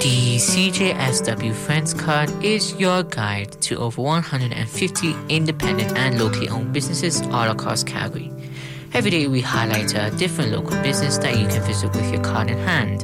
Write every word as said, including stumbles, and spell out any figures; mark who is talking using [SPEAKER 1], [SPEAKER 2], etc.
[SPEAKER 1] The C J S W Friends Card is your guide to over one hundred fifty independent and locally owned businesses all across Calgary. Every day we highlight a different local business that you can visit with your card in hand.